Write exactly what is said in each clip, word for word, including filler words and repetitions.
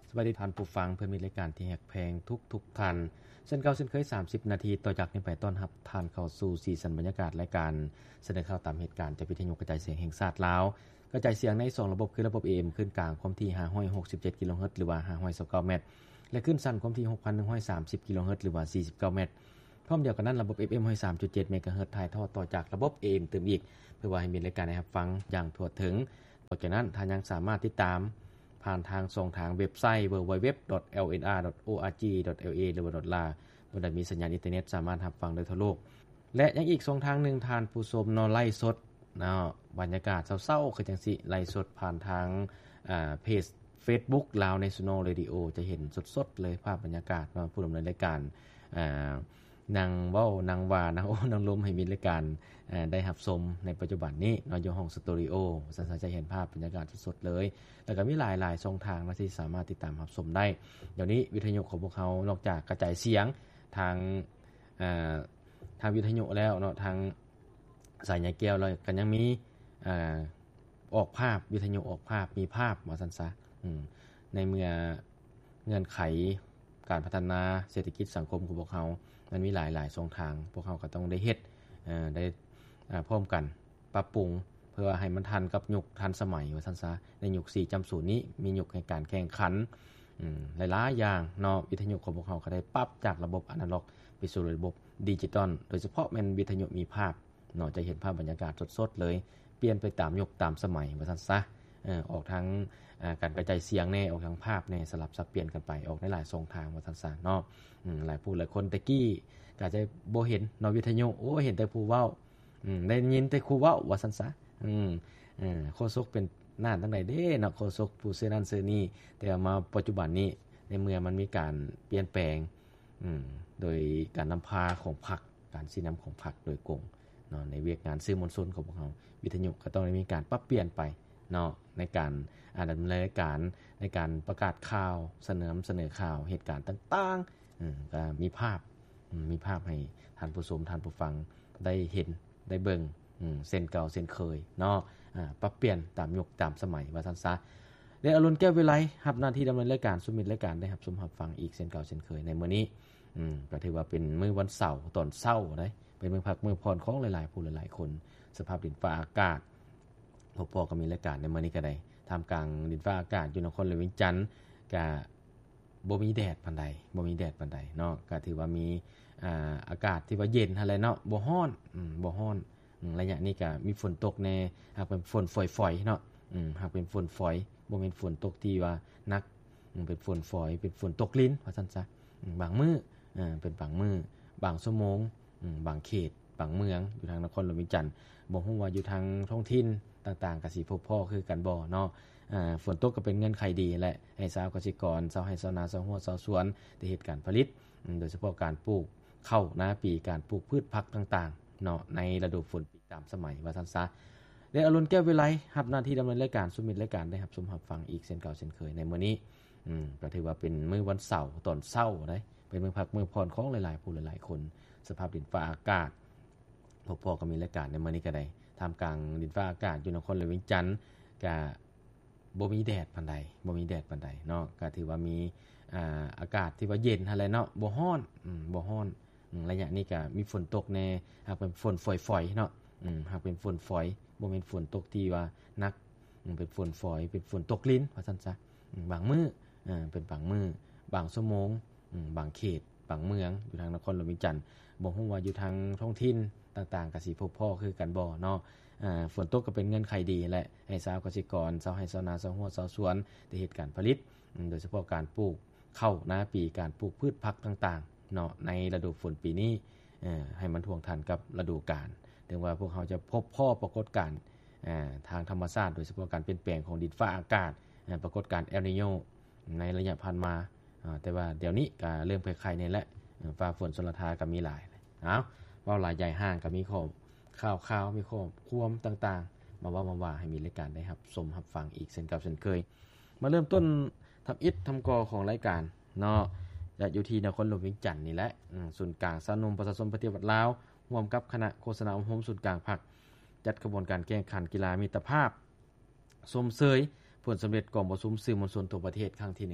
สวัสดีท่านผู้ฟังเพื่อนมีรายการที่แฮกแพงทุกๆท่านเช่นเก่าเช่นเคยสามสิบนาทีต่อจากนี้ไปต้อนรับท่านเข้าสู่ซีซั่นบรรยากาศรายการเสนอข่าวตามเหตุการณ์จากวิทยุกระจายเสียงแห่งชาติลาวกระจายเสียงในสองระบบคือระบบ เอ เอ็ม ขึ้นกลางความถี่ห้าร้อยหกสิบเจ็ดกิโลเฮิรตซ์หรือว่าห้าร้อยยี่สิบเก้าเมตรและขึ้นสั้นความถี่ หกพันหนึ่งร้อยสามสิบกิโลเฮิรตซ์หรือว่าสี่สิบเก้าเมตรพร้อมเดียวกันนั้นระบบ เอฟ เอ็ม หนึ่งร้อยสามจุดเจ็ด เมกะเฮิรตซ์ถ่ายทอดต่อจากระบบ เอ เอ็ม เติมอีกเพื่อว่าให้มีรายการให้รับฟังอย่างทั่วถึงนอกจากนั้นท่านยังสามารถติดตามผ่านทางช่องทางเว็บไซต์ ดับเบิลยู ดับเบิลยู ดับเบิลยู ดอท แอล เอ็น อาร์ ดอท โอ อาร์ จี ดอท แอล เอ หรือว่า .la บ่ได้มีสัญญาณอินเทอร์เน็ตสามารถรับฟังได้ทั่วโลกและยังอีกช่องทางนึงท่านผู้ชมเนาะไลฟ์สดเนาะบรรยากาศเช้าๆคือจังซี่ไลฟ์สดผ่านทางอ่าเพจ Facebook Lao National Radio จะเห็นสดๆเลยภาพบรรยากาศว่าผู้ดำเนินรายการอ่านางเว้านางว่านางโอ้นางลมให้มีรายการอ่าได้รับชมในปัจจุบันนี้เนาะอยู่ห้องสตูดิโอสันๆจะเห็นภาพบรรยากาศสดๆเลยแล้วก็มีหลายๆช่องทางที่สามารถติดตามรับชมได้เดี๋ยวนี้วิทยุของพวกเขานอกจากกระจายเสียงทางอ่าทางวิทยุแล้วเนาะทางสายใยแก้วแล้วก็ยังมีอ่าออกภาพวิทยุออกภาพมีภาพว่าซั่นซะอืมในเมื่อเงื่อนไขการพัฒนาเศรษฐกิจสังคมของพวกเขามันมีหลายๆช่องทางพวกเขาก็ต้องได้เฮ็ดเอ่อได้อ่าพร้อมกันปรับปรุงเพื่อให้มันทันกับยุคทันสมัยว่าซั่นซะในยุค สี่จุดศูนย์ นี้มียุคแห่งการแข่งขันอืมหลายๆอย่างเนาะวิทยุของพวกเขาก็ได้ปรับจากระบบอนาล็อกไปสู่ระบบดิจิทัลโดยเฉพาะแม่นวิทยุมีภาพเนาะจะเห็นภาพบรรยากาศสดๆเลยเปลี่ยนไปตามยุคตามสมัยว่าซั่นซะเอ่อออกทางอ่าการกระจายเสียงแน่ออกทางภาพแน่สลับสับเปลี่ยนกันไปออกในหลายช่องทางว่าซั่นซะเนาะอืมหลายผู้หลายคนตะกี้ก็จะบ่เห็นเนาะวิทยุโอ้เห็นแต่ผู้เว้าอืมได้ยินแต่ผู้เว้าว่าซั่นซะอืมเออโฆษกเป็นน่านจังได๋เด้เนาะโฆษกผู้ซื่อนั้นซื่อนี้แต่มาปัจจุบันนี้ในเมื่อมันมีการเปลี่ยนแปลงอืมโดยการนำพาของพรรคการชี้นําของพรรคโดยกงเนาะในเวียกงานสื่อมวลชนของพวกเฮาวิทยุก็ต้องได้มีการปรับเปลี่ยนไปเนาะในการอ่าดำเนินรายการในการประกาศข่าวเสนอเสนอข่าวเหตุการณ์ต่างๆอืมก็มีภาพอืมมีภาพให้ท่านผู้ชมท่านผู้ฟังได้เห็นได้เบิ่งอืมเส้นเก่าเส้นเคยเนาะอ่าปรับเปลี่ยนตามยุคตามสมัยว่าซั่นซะได้อรุณแก้ววิไลรับหน้าที่ดำเนินรายการสุมิตรายการได้รับชมรับฟังอีกเส้นเก่าเส้นเคยในมื้อนี้อืมก็ถือว่าเป็นมื้อวันเสาร์ตอนเช้าเด้เป็นมื้อพักมื้อพรของหลายๆผู้หลายๆคนสภาพดินฟ้าอากาศพวกพ่อก็มีรายการในมื้อนี้ก็ได้ท่ามกลางดินฟ้าอากาศอยู่นครหลวงเวียงจันทน์ก็บ่มีแดดปานใดบ่มีแดดปานใดเนาะก็ถือว่ามีอ่าอากาศที่ว่าเย็นหั่นแหละเนาะบ่ร้อนอืมบ่ร้อนอืมระยะนี้ก็มีฝนตกแน่หากเป็นฝนฝอยๆเนาะอืมหากเป็นฝนฝอยบ่แม่นฝนตกที่ว่าหนักอืมเป็นฝนฝอยเป็นฝนตกลิ้นว่าซั่นซะอืมบางมื้อเออเป็นบางมื้อบางชั่วโมงอืมบางเขตบางเมืองอยู่ทางนครหลวงเวียงจันทน์บ่ฮู้ว่าอยู่ทางท้องถิ่นต่างๆก็สิพบพ้อคือกันบ่เนาะอ่าฝนตกก็เป็นเงื่อนไขดีแหละให้ชาวเกษตรกรชาวไร่ชาวนาชาวหัวชาวสวนได้เฮ็ดการผลิตโดยเฉพาะการปลูกข้าวนาปีการปลูกพืชผักต่างๆเนาะในฤดูฝนปีตามสมัยว่าซั่นซะได้อรุณแก้ววิไลรับหน้าที่ดำเนินรายการสุมิตรรายการได้รับชมรับฟังอีกเช่นเก่าเช่นเคยในมื้อนี้อืมก็ถือว่าเป็นมื้อวันเสาร์ตอนเช้าเด้เป็นมื้อพักมื้อพรของหลายๆผู้หลายๆคนสภาพดินฟ้าอากาศพวกพ่อก็มีรายการในมื้อนี้ก็ได้ท่ามกลางดินฟ้าอากาศอยู่นครหลวงเวียงจันทน์ก็บ่มีแดดปานใดบ่มีแดดปานใดเนาะก็ถือว่ามีอ่าอากาศที่ว่าเย็นหั่นแหละเนาะบ่ร้อนอืมบ่ร้อนอืมระยะนี้ก็มีฝนตกแน่หากเป็นฝนฝอยๆเนาะอืมหากเป็นฝนฝอยบ่แม่นฝนตกที่ว่าหนักอืมเป็นฝนฝอยเป็นฝนตกลิ้นว่าซั่นซะอืมบางมื้อเออเป็นบางมื้อบางชั่วโมงอืมบางเขตบางเมืองอยู่ทางนครหลวงเวียงจันทน์บ่ฮู้ว่าอยู่ทางท้องถิ่นต่างๆก็สิพบพ้อคือกันบ่เนาะอ่าฝนตกก็เป็นเงื่อนไขดีแหละให้ชาวเกษตรกรชาวไร่ชาวนาชาวหัวชาวสวนได้เฮ็ดการผลิตโดยเฉพาะการปลูกข้าวนาปีการปลูกพืชผักต่างๆเนาะในฤดูฝนปีนี้เอ่อให้มันท่วงทันกับฤดูกาลถึงว่าพวกเขาจะพบพ้อปรากฏการณ์อ่าทางธรรมชาติโดยเฉพาะการเปลี่ยนแปลงของดินฟ้าอากาศอ่าปรากฏการณ์เอลนีโญในระยะผ่านมาอ่าแต่ว่าเดี๋ยวนี้ก็เริ่มคล้ายๆนี่แหละฟ้าฝนชลทาก็มีหลายเอ้าเว้าหลายใหญ่ห้างก็มีข้อข่าวๆมีข้อความต่างๆมาว่ามาว่าให้มีรายการได้รับชมรับฟังอีกเช่นเก่าเช่นเคยมาเริ่มต้นทําอิฐทํากอของรายการเนาะจะอยู่ที่นครหลวงเวียงจันทน์นี่แหละอือศูนย์กลางสาธารณประชาชนปฏิบัติลาวร่วมกับคณะโฆษณาอบรมศูนย์กลางภาคจัดกระบวนการแข่งขันกีฬามิตรภาพสมเสยผลสําเร็จกองประชุมสื่อมวลชนทั่วประเทศครั้งที่หนึ่ง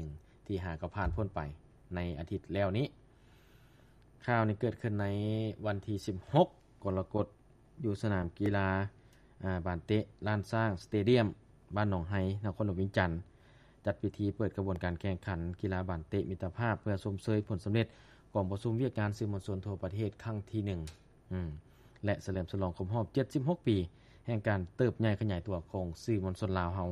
ที่หาก็ผ่านพ้นไปในอาทิตย์แล้วนี้ข่าวนี้เกิดขึ้นในวันที่สิบหกกรกฎาคมอยู่สนามกีฬาอ่าบ้านเตะลานสร้างสเตเดียมบ้านหนองไฮนครหลวงวิงจันทน์จัดพิธีเปิดกระบวนการแข่งขันกีฬาบ้านเตะมิตรภาพเพื่อชมเชยผลสําเร็จของประชุมเวียกงานสื่อมวลชนทั่วประเทศครั้งที่หนึ่งอืมและเฉลิมฉลองครบรอบเจ็ดสิบหกปีแห่งการเติบใหญ่ขยายตัวของสื่อมวลชนลาวเฮา